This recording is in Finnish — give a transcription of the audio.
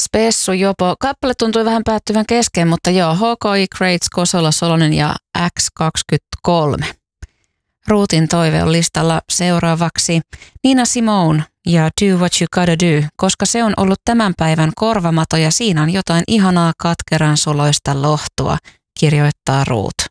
spessu jopo. Kappale tuntui vähän päättyvän kesken, mutta joo, HKI, Crates, Kosola, Solonen ja X23. Ruutin toive on listalla seuraavaksi Nina Simone ja Do What You Gotta Do, koska se on ollut tämän päivän korvamato ja siinä on jotain ihanaa katkeran suloista lohtua, kirjoittaa Ruut.